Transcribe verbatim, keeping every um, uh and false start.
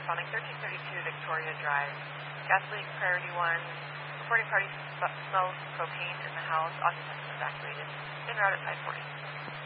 corresponding thirteen thirty-two Victoria Drive. Gas leak, priority one. Reporting party sp- smells propane in the house. Occupants evacuated. En route at five forty.